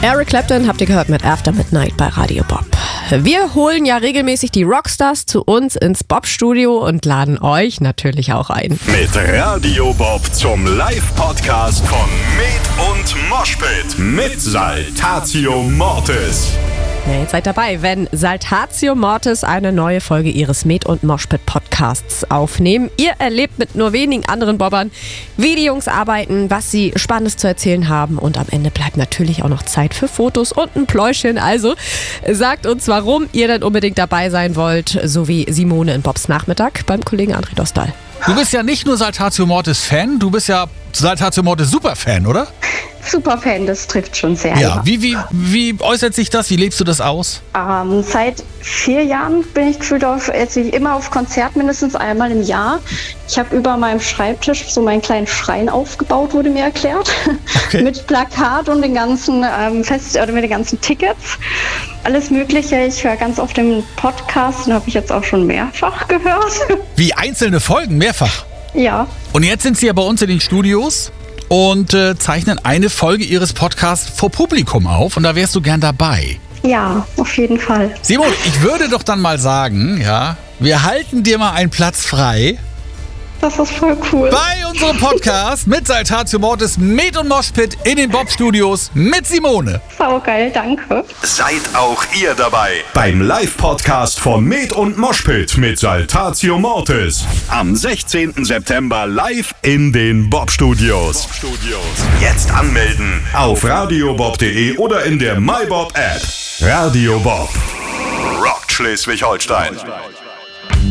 Eric Clapton habt ihr gehört mit After Midnight bei Radio Bob. Wir holen ja regelmäßig die Rockstars zu uns ins Bob-Studio und laden euch natürlich auch ein. Mit Radio Bob zum Live-Podcast von Med und Moshpit mit Saltatio Mortis. Ja, jetzt seid dabei, wenn Saltatio Mortis eine neue Folge ihres Med und Moshpit Podcasts aufnehmen. Ihr erlebt mit nur wenigen anderen Bobbern, wie die Jungs arbeiten, was sie Spannendes zu erzählen haben und am Ende bleibt natürlich auch noch Zeit für Fotos und ein Pläuschen. Also sagt uns, warum ihr denn unbedingt dabei sein wollt, so wie Simone in Bobs Nachmittag beim Kollegen André Dostal. Du bist ja nicht nur Saltatio Mortis Fan, du bist ja Saltatio Mortis Superfan, oder? Superfan, das trifft schon sehr. Ja, wie äußert sich das? Wie lebst du das aus? Seit 4 Jahren bin ich gefühlt immer auf Konzert, mindestens einmal im Jahr. Ich habe über meinem Schreibtisch so meinen kleinen Schrein aufgebaut, wurde mir erklärt. Okay. Mit Plakat und den ganzen mit den ganzen Tickets. Alles Mögliche. Ich höre ganz oft den Podcast, den habe ich jetzt auch schon mehrfach gehört. Wie einzelne Folgen, mehrfach? Ja. Und jetzt sind sie ja bei uns in den Studios und zeichnen eine Folge ihres Podcasts vor Publikum auf und da wärst du gern dabei. Ja, auf jeden Fall. Simon, ich würde doch dann mal sagen, ja, wir halten dir mal einen Platz frei. Das ist voll cool. Bei unserem Podcast mit Saltatio Mortis, Med und Moshpit in den Bob-Studios mit Simone. Saugeil, danke. Seid auch ihr dabei beim Live-Podcast von Med und Moshpit mit Saltatio Mortis. Am 16. September live in den Bob-Studios. Jetzt anmelden auf radiobob.de oder in der MyBob-App. Radio Bob. Rockt Schleswig-Holstein.